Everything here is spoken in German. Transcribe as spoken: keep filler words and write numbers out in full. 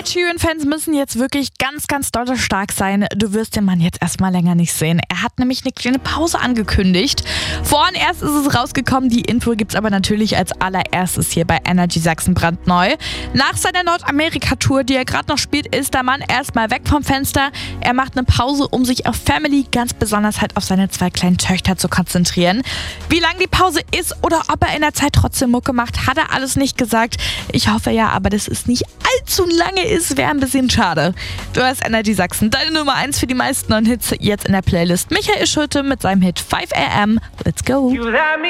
Ed Sheeran-Fans müssen jetzt wirklich ganz, ganz doll stark sein. Du wirst den Mann jetzt erstmal länger nicht sehen. Er hat nämlich eine kleine Pause angekündigt. Vorhin erst ist es rausgekommen, die Info gibt's aber natürlich als allererstes hier bei Energy Sachsen brandneu. Nach seiner Nordamerika-Tour, die er gerade noch spielt, ist der Mann erstmal weg vom Fenster. Er macht eine Pause, um sich auf Family, ganz besonders halt auf seine zwei kleinen Töchter zu konzentrieren. Wie lang die Pause ist oder ob er in der Zeit trotzdem Mucke macht, hat er alles nicht gesagt. Ich hoffe ja, aber das ist nicht allzu lange ist, wäre ein bisschen schade. Du hast Energy Sachsen, deine Nummer eins für die meisten neuen Hits jetzt in der Playlist. Michael Schulte mit seinem Hit five a m. Let's go.